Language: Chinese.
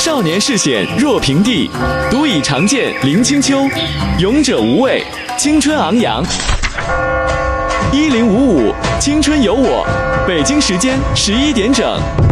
少年视线若平地，独倚长剑临清秋。勇者无畏，青春昂扬。1055，青春有我。北京时间11点整。